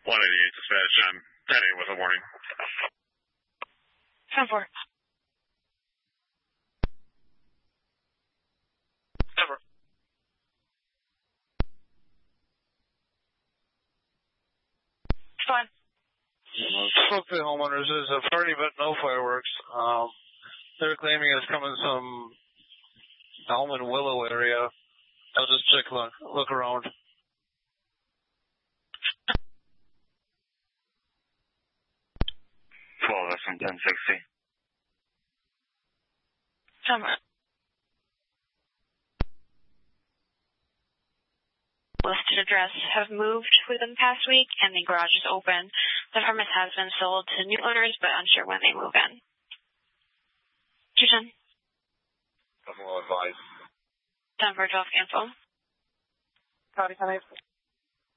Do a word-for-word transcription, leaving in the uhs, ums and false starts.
one eighty-eight dispatch. I'm heading with a warning. ten four. Never. Fine. Spoke to the homeowners. There's a party, but no fireworks. Um, they're claiming it's coming from Almond Willow area. I'll just check look, look around. twelve, that's from ten sixty. Summer. Listed address have moved within the past week, and the garage is open. The premise has been sold to new owners, but unsure when they move in. two ten. Nothing will advise. ten for twelve cancel. Copy, ten eight.